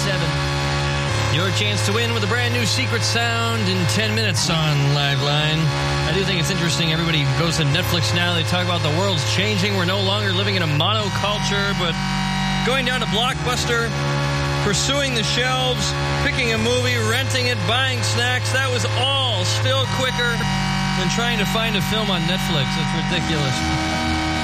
Your chance to win with a brand new secret sound in 10 minutes on Liveline. I do think it's interesting. Everybody goes to Netflix now. They talk about the world's changing. We're no longer living in a monoculture, but going down to Blockbuster, pursuing the shelves, picking a movie, renting it, buying snacks, that was all still quicker than trying to find a film on Netflix. It's ridiculous.